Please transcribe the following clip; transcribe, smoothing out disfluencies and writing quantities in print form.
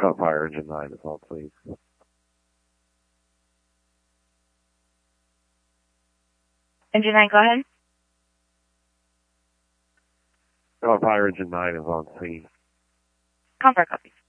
Fire engine 9 is on, please. Engine 9, go ahead. Fire engine 9 is on scene. Comfort copy.